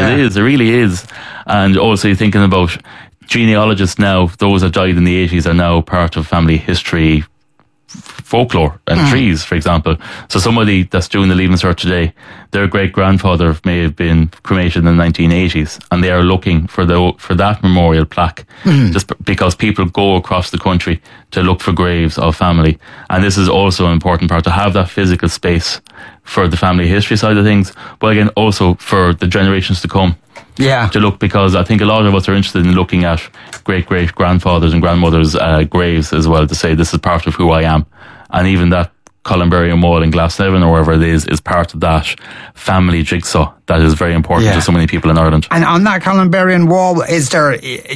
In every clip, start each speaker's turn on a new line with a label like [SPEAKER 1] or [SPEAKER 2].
[SPEAKER 1] It really is. And also you're thinking about genealogists now, those that died in the 80s are now part of family history, folklore and trees, for example. So somebody that's doing the Leaving Cert today, their great grandfather may have been cremated in the 1980s, and they are looking for that memorial plaque, just because people go across the country to look for graves of family. And this is also an important part, to have that physical space for the family history side of things, but again also for the generations to come.
[SPEAKER 2] Yeah.
[SPEAKER 1] To look, because I think a lot of us are interested in looking at great grandfathers and grandmothers' graves as well, to say this is part of who I am. And even that Columbarium Wall in Glasnevin or wherever it is part of that family jigsaw that is very important to so many people in Ireland.
[SPEAKER 2] And on that Columbarium Wall, is there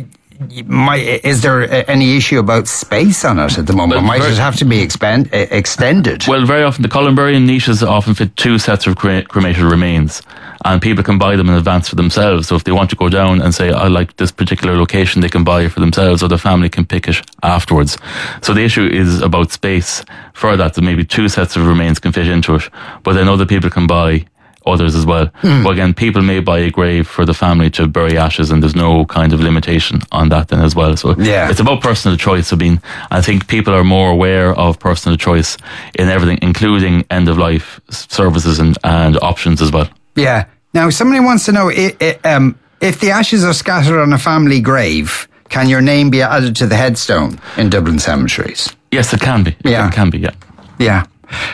[SPEAKER 2] any issue about space on it at the moment? Might it have to be extended?
[SPEAKER 1] Well, very often the Columbarium niches often fit 2 sets of cremated remains, and people can buy them in advance for themselves. So if they want to go down and say, I like this particular location, they can buy it for themselves, or their family can pick it afterwards. So the issue is about space for that. So maybe 2 sets of remains can fit into it, but then other people can buy others as well. But again, people may buy a grave for the family to bury ashes, and there's no kind of limitation on that then as well. So it's about personal choice. I mean, I think people are more aware of personal choice in everything, including end of life services and options as well. Yeah.
[SPEAKER 2] Now, somebody wants to know if the ashes are scattered on a family grave, can your name be added to the headstone in Dublin cemeteries?
[SPEAKER 1] Yes, it can be. It can be, yeah.
[SPEAKER 2] Yeah.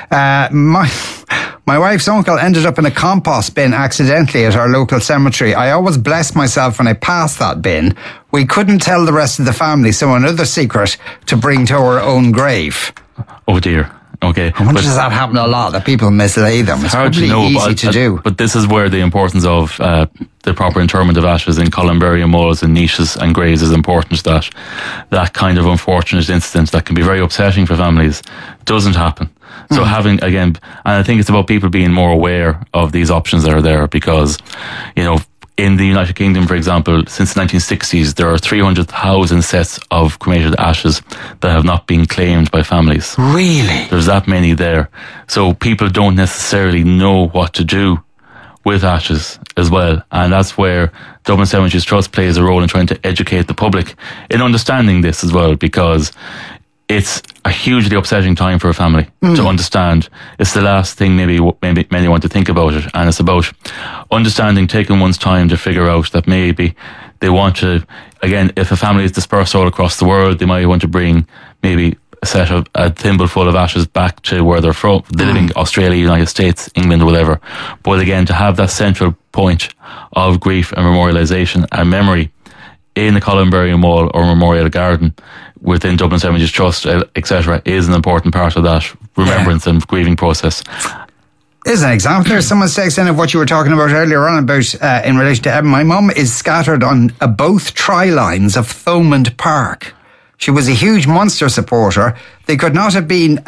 [SPEAKER 2] My wife's uncle ended up in a compost bin accidentally at our local cemetery. I always bless myself when I pass that bin. We couldn't tell the rest of the family, so another secret to bring to our own grave.
[SPEAKER 1] Oh dear. Okay.
[SPEAKER 2] I wonder, does that happen a lot, that people mislay them? It's
[SPEAKER 1] hard
[SPEAKER 2] probably
[SPEAKER 1] to know,
[SPEAKER 2] easy to do.
[SPEAKER 1] But this is where the importance of the proper interment of ashes in columbarium walls and niches and graves is important, that kind of unfortunate incident that can be very upsetting for families doesn't happen. So having, again, and I think it's about people being more aware of these options that are there, because, you know, in the United Kingdom, for example, since the 1960s, there are 300,000 sets of cremated ashes that have not been claimed by families.
[SPEAKER 2] Really?
[SPEAKER 1] There's that many there. So people don't necessarily know what to do with ashes as well. And that's where Dublin Cemeteries Trust plays a role in trying to educate the public in understanding this as well, because it's a hugely upsetting time for a family to understand. It's the last thing maybe many want to think about it, and it's about understanding, taking one's time to figure out that maybe they want to, again, if a family is dispersed all across the world, they might want to bring maybe a thimble full of ashes back to where they're from. They live in Australia, United States, England, or whatever. But again, to have that central point of grief and memorialisation and memory in the Columbarium Wall or Memorial Garden within Dublin Cemeteries Trust, etc., is an important part of that remembrance and grieving process.
[SPEAKER 2] There's an example there. Someone takes in of what you were talking about earlier on about in relation to Evan. My mum is scattered on both tri-lines of Thomond Park. She was a huge Munster supporter. They could not have been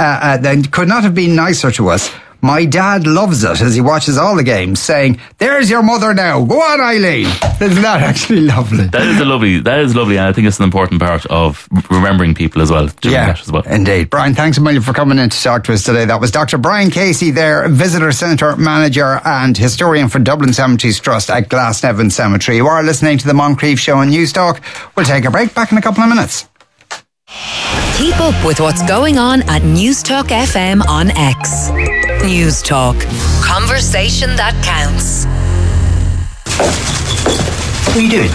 [SPEAKER 2] nicer to us. My dad loves it as he watches all the games, saying, "There's your mother now. Go on, Eileen." Isn't that actually lovely?
[SPEAKER 1] That is lovely, and I think it's an important part of remembering people as well. Doing that as well.
[SPEAKER 2] Indeed. Brian, thanks a million for coming in to talk to us today. That was Dr. Brian Casey there, Visitor Centre Manager and Historian for Dublin Cemeteries Trust at Glasnevin Cemetery. You are listening to the Moncrief Show on News Talk. We'll take a break, back in a couple of minutes.
[SPEAKER 3] Keep up with what's going on at News Talk FM on X. News Talk. Conversation that counts.
[SPEAKER 4] What are you doing?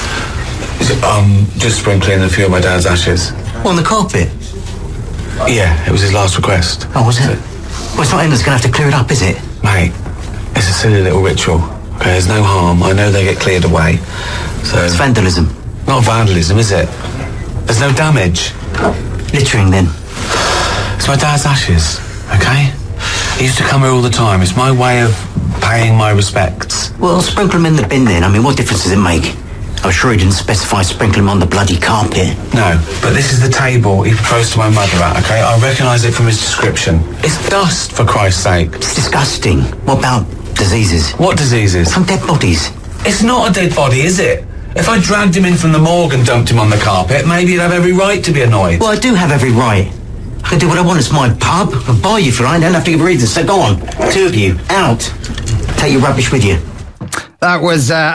[SPEAKER 5] Just sprinkling a few of my dad's ashes.
[SPEAKER 4] On the carpet?
[SPEAKER 5] Yeah, it was his last request.
[SPEAKER 4] Oh, was it? Well, it's not Emma's going to have to clear it up, is it?
[SPEAKER 5] Mate, it's a silly little ritual. Okay, there's no harm. I know they get cleared away. So
[SPEAKER 4] it's vandalism.
[SPEAKER 5] Not vandalism, is it? There's no damage.
[SPEAKER 4] Littering, then?
[SPEAKER 5] It's my dad's ashes, okay? He used to come here all the time. It's my way of paying my respects.
[SPEAKER 4] Well, sprinkle them in the bin then. I mean, what difference does it make? I'm sure he didn't specify sprinkle them on the bloody carpet.
[SPEAKER 5] No, but this is the table he proposed to my mother at, okay? I recognise it from his description. It's dust, for Christ's sake.
[SPEAKER 4] It's disgusting. What about diseases?
[SPEAKER 5] What diseases?
[SPEAKER 4] Some dead bodies.
[SPEAKER 5] It's not a dead body, is it? If I dragged him in from the morgue and dumped him on the carpet, maybe he'd have every right to be annoyed.
[SPEAKER 4] Well, I do have every right. I can do what I want. It's my pub. I'll buy you for it. I don't have to give reasons. So go on. 2 of you, out. Take your rubbish with you.
[SPEAKER 2] That was